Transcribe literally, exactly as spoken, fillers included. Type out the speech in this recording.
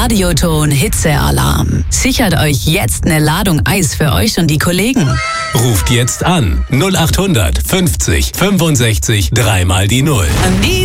Radioton Hitzealarm. Sichert euch jetzt eine Ladung Eis für euch und die Kollegen. Ruft jetzt an null acht hundert fünfzig fünfundsechzig dreimal die Null. Nie